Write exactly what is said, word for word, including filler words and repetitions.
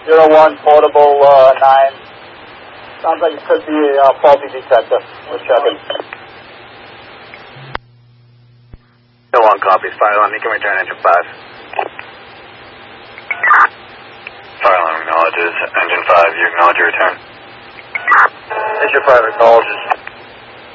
zero one portable uh, nine. Sounds like it could be a uh, faulty detector. We're checking. zero one copies. Fire alarm, you can return engine five. Fire alarm acknowledges engine five. You acknowledge your return. Engine five acknowledges